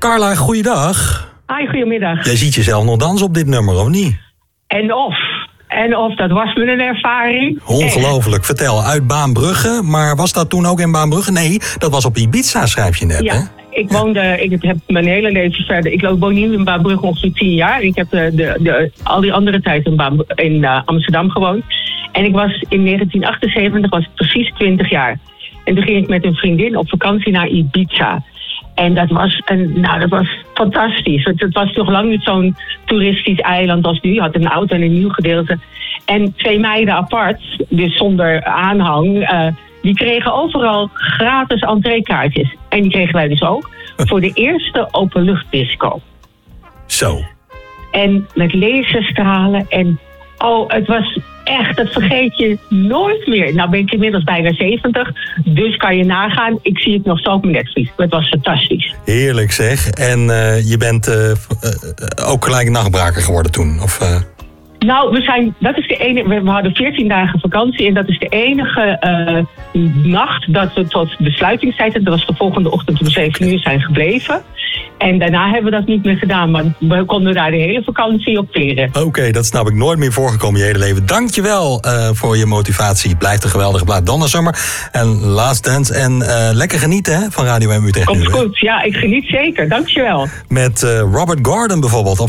Carla, goeiedag. Hi, goedemiddag. Jij ziet jezelf nog dansen op dit nummer, of niet? En of, dat was me een ervaring. Ongelooflijk. Vertel, uit Baambrugge, maar was dat toen ook in Baambrugge? Nee, dat was op Ibiza, schrijf je net, ja. hè? Ik heb mijn hele leven verder. Ik woon nu in Baambrugge ongeveer 10 jaar. Ik heb al die andere tijd in Amsterdam gewoond. En ik was in 1978, was ik precies 20 jaar. En toen ging ik met een vriendin op vakantie naar Ibiza. En dat was fantastisch. Het was nog lang niet zo'n toeristisch eiland als nu. Je had een oud en een nieuw gedeelte. En 2 meiden apart, dus zonder aanhang, die kregen overal gratis entreekaartjes. En die kregen wij dus ook voor de eerste openluchtdisco. Zo. En met laserstralen en het was echt, dat vergeet je nooit meer. Nou ben ik inmiddels bijna 70, dus kan je nagaan. Ik zie het nog zo op mijn netvlies. Het was fantastisch. Heerlijk zeg. En je bent ook gelijk nachtbraker geworden toen? Nou, we hadden 14 dagen vakantie en dat is de enige nacht dat we tot de sluitingstijd, en dat was de volgende ochtend om 7 uur, zijn gebleven. En daarna hebben we dat niet meer gedaan, maar we konden daar de hele vakantie op veren. Oké, dat snap ik. Nooit meer voorgekomen je hele leven. Dankjewel voor je motivatie. Blijft een geweldige plaat. Donna Summer en Last Dance. En lekker genieten hè, van Radio M Utrecht. Komt goed, ja, ik geniet zeker. Dankjewel. Met Robert Gordon bijvoorbeeld op